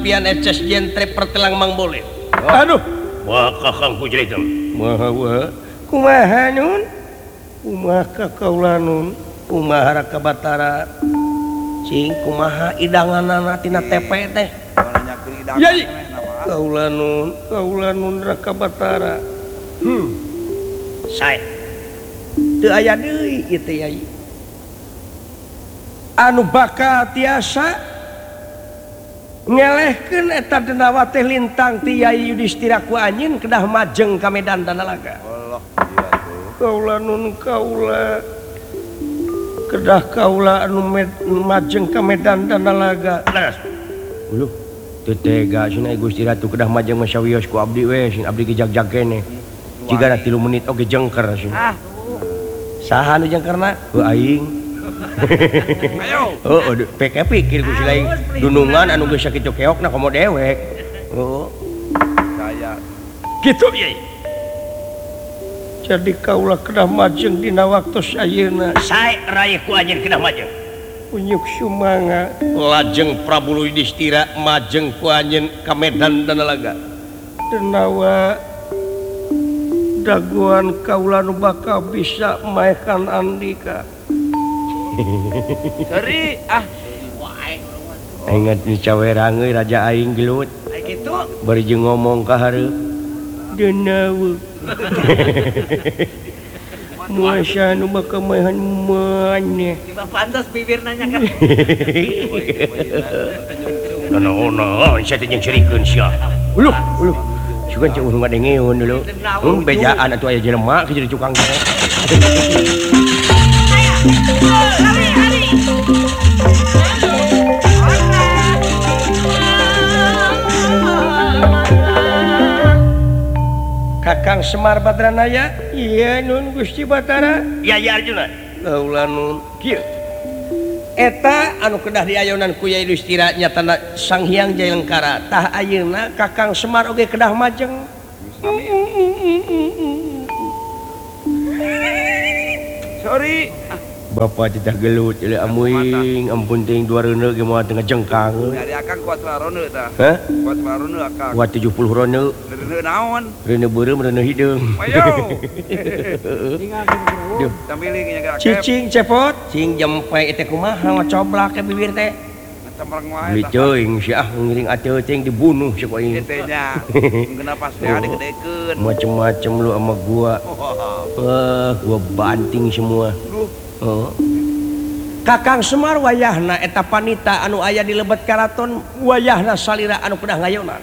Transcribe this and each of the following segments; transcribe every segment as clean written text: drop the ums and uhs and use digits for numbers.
pian eces jentre pertelang mang boleh. Aduh, Wah kakang kujeritem. kumaha nun? Kumaha kaula nun? Kumaha Raka Batara? Cing kumaha idanganana tina tepe teh. Yai, kaula nun Raka Batara. Sae. Teu aya deui ieu teh Yai. Anu bakal tiasa ngelehkeun eta denawa teh lintang ti Yai Yudhistira ku anjeun kedah majeng ka Medan Danalaga. Kaula nun kaula kedah kaula anu majeng ka Medan Danalaga. Uluh teu tega cenah Gusti Ratu kedah majeng masyawios ku abdi we, sin abdi gejag-jag keneh. Jigana 3 menit oge jengker cenah. Saha nu jengkerna? Heuh aing. Oh, pikir ku si lain dunungan anu geus sakitu keokna komo dewek. Oh. Saya Kitu Yai. Jadi kaula kedah majeng dina waktos ayeuna. Sae raya ku anjeun kedah majeng. Unyuk sumanga Lajeng Prabu Yudhistira majeng ku anjeun ka Medan Danalaga. denawa daguan kaula nu bakal bisa maekan Andika. Seri Ingat ni cawerang euy raja aing gelut. gitu. Bari jeung ngomong ka hareup. Denawa. Muasa nu bakal maehan maneh. Tiba pantas bibir nanya kan. Nona saya teh jeung cerikeun sia. Uluh. Sugan cek urang ngadengeun dulu. Bejaan atuh aya jelema ke jadi tukang teh. Kakang Semar Badranaya, iya nun Gusti Batara. Ya Arjuna. Kaula nun kieu. Eta anu kedah diayonan ku Yai Yudhistira nyatana Sang Hyang Jayalengkara. Tah ayeuna Kakang Semar oge kedah majeng. Sorry. Bapak titah gelut ile amuing ampun teuing 2 reuneu ge moal teu ngajengkang. Dari akang kuat sarone tah. Hah? Kuat sarone akang. Kuat 70 reuneu. Reuneu naon? Reuneu beureum reuneu hideung. Ayo. Duh. Tampiling nya gerak. Cicing cepot, cing jempe teh kumaha ngocoblak ke bibir teh. Tembrang wae Beli tah. teuing sia ngiring ateu teh dibunuh sia ku aing. Teh nya. Geuna pas teh ade gedekeun. Macem-macem lu sama gua. Gua banting semua. Duh. Oh. Kakang Semar wayahna eta panita anu aya di Lebet Karaton wayahna salira anu kedah ngayonan.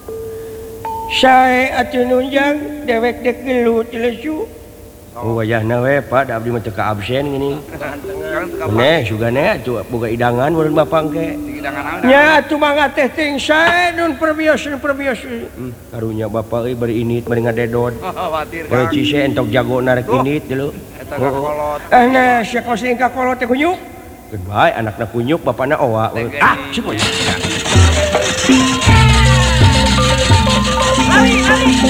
Sae atuh nunjang dewek dek gelut lesu. Wayahna we Pak da abdi mah teu ka absen gini. Neh sugana atuh boga idangan mun Bapak engke. Nya atuh mangga teh ting sae nun perbios. Karunya Bapak euy bari init bari ngadedod. Khawatir Bari kan. cise entok jago narek init dulu. Eta kolot. Nah, sia kosing ka kolot teh kunyuk. Geus bae anakna kunyuk bapana owa. Cik